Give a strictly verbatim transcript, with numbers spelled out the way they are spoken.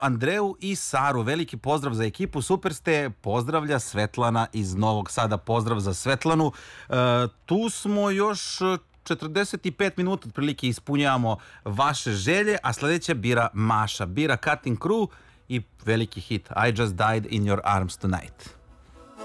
Andreju i Saru. Veliki pozdrav za ekipu, super ste, pozdravlja Svetlana iz Novog Sada. Pozdrav za Svetlanu. E, tu smo još četrdeset pet minuta otprilike, ispunjavamo vaše želje, a sledeća bira Maša, bira Cutting Crew i veliki hit I Just Died in Your Arms Tonight.